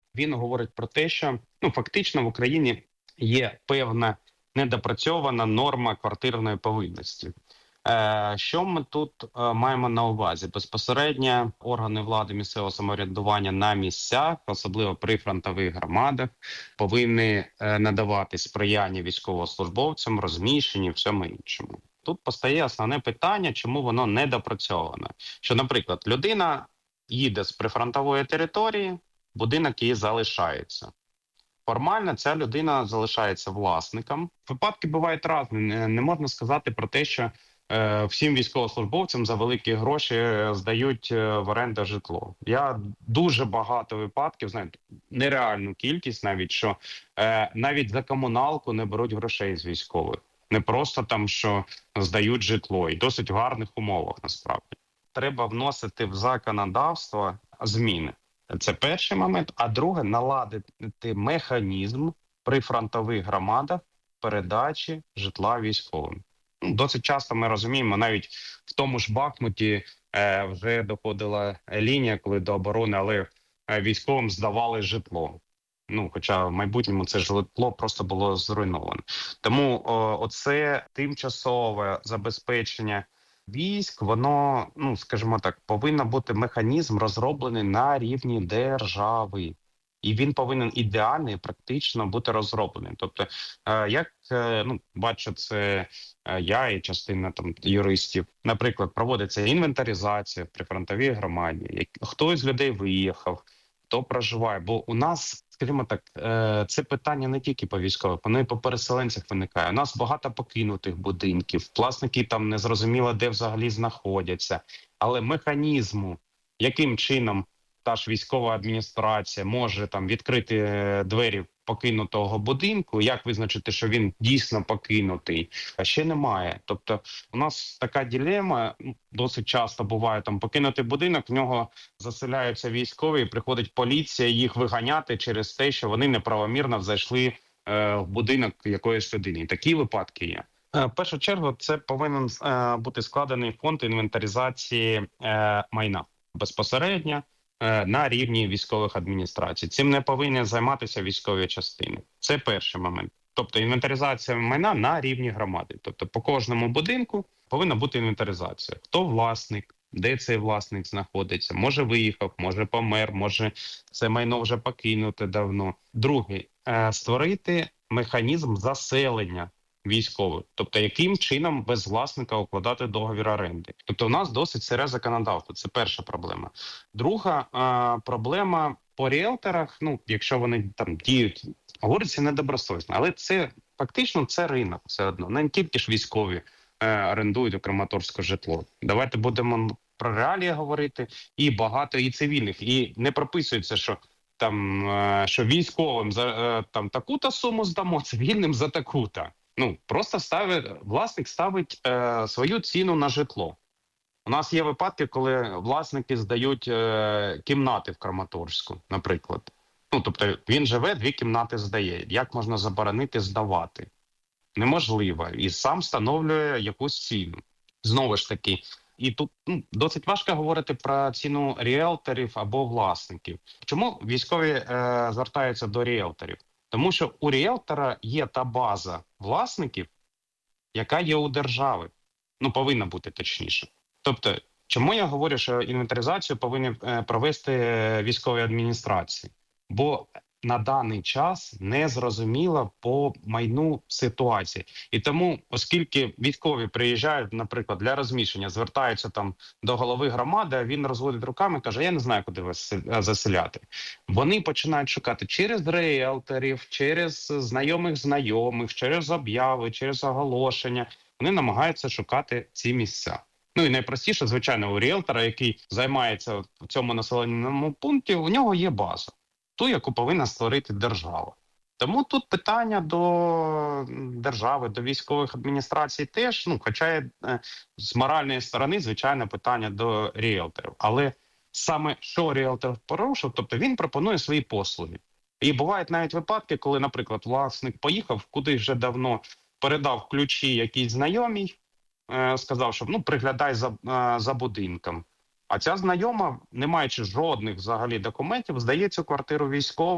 Він говорить про те, що фактично в Україні є певна недопрацьована норма квартирної повинності. Що ми тут маємо на увазі? Безпосередньо органи влади місцевого самоврядування на місцях, особливо при фронтових громадах, повинні надавати сприяння військовослужбовцям, розміщенні, всьому іншому. Тут постає основне питання, чому воно недопрацьоване. Що, наприклад, людина їде з прифронтової території, будинок її залишається. Формально ця людина залишається власником. Випадки бувають різні. Не можна сказати про те, що всім військовослужбовцям за великі гроші здають в оренду житло. Я дуже багато випадків знаю, нереальну кількість навіть, що навіть за комуналку не беруть грошей з військових. Не просто там, що здають житло, і досить в гарних умовах насправді. Треба вносити в законодавство зміни. Це перший момент. А друге, наладити механізм при фронтових громадах передачі житла військовим. Досить часто ми розуміємо, навіть в тому ж Бахмуті вже доходила лінія, коли до оборони, але військовим здавали житло. Хоча в майбутньому це житло просто було зруйновано. Тому оце тимчасове забезпечення військ, воно, скажімо так, повинен бути механізм розроблений на рівні держави. І він повинен ідеально і практично бути розроблений. Тобто, як бачу, це я і частина юристів, наприклад, проводиться інвентаризація при фронтовій громаді. Хто із людей виїхав, хто проживає. Бо у нас, скажімо так, це питання не тільки по військових, воно і по переселенцях виникає. У нас багато покинутих будинків, власники там не зрозуміло, де взагалі знаходяться. Але механізму, яким чином та ж військова адміністрація може відкрити двері покинутого будинку, як визначити, що він дійсно покинутий, ще немає. Тобто у нас така дилема, досить часто буває, покинутий будинок, в нього заселяються військові, і приходить поліція їх виганяти через те, що вони неправомірно зайшли в будинок якоїсь людини. Такі випадки є. В першу чергу це повинен бути складений фонд інвентаризації майна безпосередньо на рівні військових адміністрацій. Цим не повинні займатися військові частини. Це перший момент. Тобто інвентаризація майна на рівні громади. Тобто по кожному будинку повинна бути інвентаризація. Хто власник, де цей власник знаходиться, може виїхав, може помер, може це майно вже покинуте давно. Друге, створити механізм заселення військових, тобто яким чином без власника укладати договір оренди. Тобто у нас досить сире законодавство, це перша проблема. Друга проблема по ріелторах, якщо вони діють, говориться недобросовісно, але це фактично це ринок все одно, не тільки ж військові орендують у Краматорську житло. Давайте будемо про реалії говорити, і багато і цивільних, і не прописується, що що військовим за таку-то суму здамо, цивільним за таку-то. Просто власник ставить свою ціну на житло. У нас є випадки, коли власники здають кімнати в Краматорську, наприклад. Тобто він живе, 2 кімнати здає. Як можна заборонити здавати? Неможливо. І сам встановлює якусь ціну. Знову ж таки, і тут досить важко говорити про ціну ріелторів або власників. Чому військові звертаються до ріелторів? Тому що у ріелтора є та база власників, яка є у держави. Повинна бути точніше. Тобто, чому я говорю, що інвентаризацію повинні провести військові адміністрації? Бо на даний час не зрозуміла по майну ситуації. І тому, оскільки військові приїжджають, наприклад, для розміщення, звертаються до голови громади, а він розводить руками, каже, я не знаю, куди вас заселяти. Вони починають шукати через ріелторів, через знайомих, через обяви, через оголошення. Вони намагаються шукати ці місця. І найпростіше, звичайно, у ріелтора, який займається в цьому населеному пункті, у нього є база. Ту, яку повинна створити держава. Тому тут питання до держави, до військових адміністрацій теж, хоча з моральної сторони, звичайно, питання до ріелторів. Але саме що ріелтор порушив, тобто він пропонує свої послуги. І бувають навіть випадки, коли, наприклад, власник поїхав, куди вже давно передав ключі якійсь знайомій, сказав, що приглядай за будинком. А ця знайома, не маючи жодних взагалі документів, здає цю квартиру військовим.